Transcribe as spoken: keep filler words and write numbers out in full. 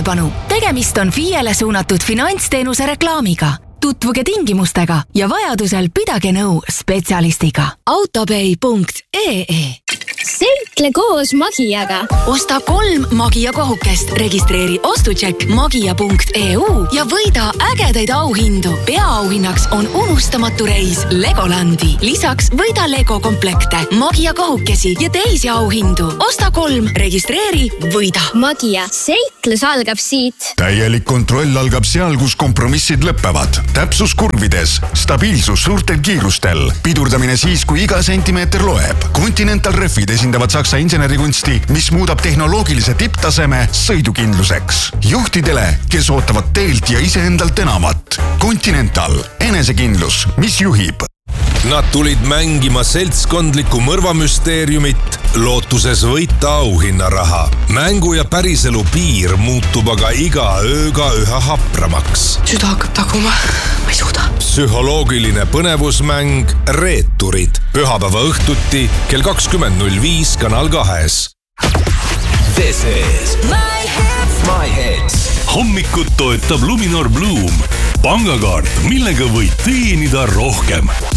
tähelepanu! Tegemist on F I E-le suunatud finantsteenuse reklaamiga. Tutvuge tingimustega ja vajadusel pidage nõu spetsialistiga. autopay punkt ee Seikle koos Magiaga. Osta kolm Magia kohukest, registreeri ostutšekk magia punkt ee u ja võida ägedaid auhindu. Peaauhinnaks on unustamatu reis Legolandi. Lisaks võida Lego komplekte, Magia kohukesi ja teisi auhindu. Osta kolm, registreeri, võida. Magia. Seiklus algab siit. Täielik kontroll algab seal, kus kompromissid lõppevad. Täpsus kurvides, stabiilsus suurtel kiirustel, pidurdamine siis, kui iga sentimeeter loeb. Continental Refid esindavad Saksa insenerikunsti, mis muudab tehnoloogilise tipptaseme sõidukindluseks. Juhtidele, kes ootavad teelt ja iseendalt enamat. Continental, enesekindlus, mis juhib. Nad tulid mängima seltskondlikku mõrvamüsteeriumit, lootuses võita auhinnaraha. Mängu ja päriselu piir muutub aga iga ööga üha hapramaks. Süda hakkab taguma, ma ei suuda. Psühholoogiline põnevusmäng Reeturid. Pühapäeva õhtuti kell kakskümmend null viis Kanal kahes. This is My Hits. My Hits. Hommikut toetab Luminor Bloom. Pangakaart, millega võid teenida rohkem.